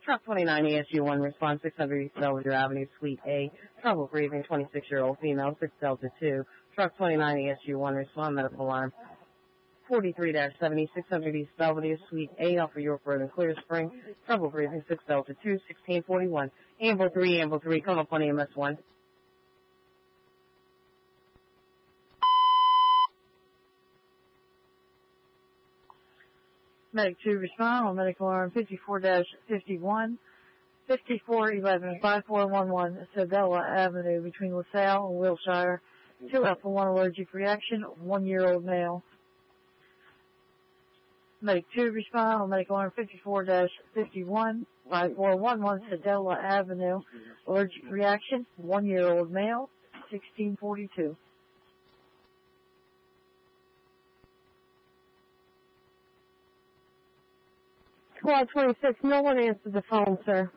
Truck 29 ESU1 response 600 East Belvedere Avenue, Suite A. Trouble breathing, 26-year-old female, 6 Delta 2. Truck 29 ESU1 respond medical alarm. 43-70, 600 East Belvedere, Suite A, off of York Road in Clear Spring. Trouble breathing, 6 Delta 2, 1641. Amble 3, come up on EMS 1. Medic 2 respond on medical alarm 54-51, 5411, 5411, Sedella Avenue between LaSalle and Wilshire. 2 Alpha 1 allergic reaction, 1-year-old male. Medic 2 respond on medical alarm 54-51, 5411, Sedella Avenue, allergic reaction, 1-year-old male, 1642. Squad 26, no one answered the phone, sir.